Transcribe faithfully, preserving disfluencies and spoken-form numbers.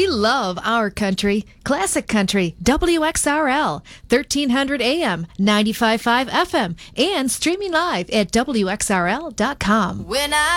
love our country. Classic Country, W X R L, thirteen hundred A M, ninety-five point five F M, and streaming live at W X R L dot com. When I